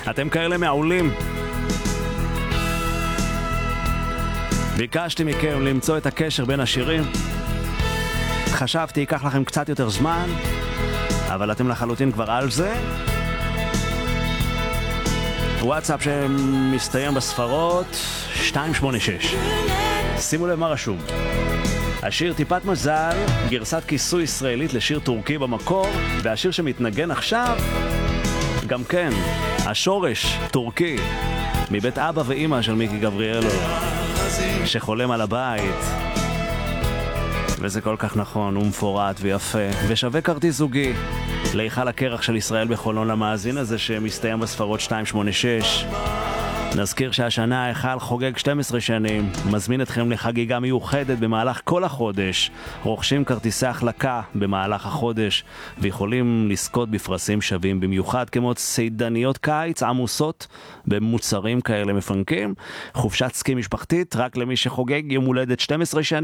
אתם כאלה מעולים. ביקשתי מכם למצוא את הקשר בין השירים. חשבתי ייקח לכם קצת יותר זמן, אבל אתם לחלוטין כבר על זה. וואטסאפ שמסתיים בספרות 286. שימו לב מה רשום. השיר טיפת מזל, גרסת כיסוי ישראלית לשיר טורקי במקור, והשיר שמתנגן עכשיו, גם כן, השורש טורקי, מבית אבא ואמא של מיקי גבריאלו, שחולם על הבית. וזה כל כך נכון ומפורט ויפה, ושווה כרטיס זוגי להיכל הקרח של ישראל בחולון למאזין הזה שמסתיים בספרות 286. נזכיר שהשנה ההיכל חוגג 12 שנים, מזמין אתכם לחגיגה מיוחדת במהלך כל החודש, רוכשים כרטיסי החלקה במהלך החודש, ויכולים לזכות בפרסים שווים במיוחד כמו צידניות קיץ עמוסות במוצרים כאלה מפנקים, חופשת סקי משפחתית רק למי שחוגג יום הולדת 12 שנים,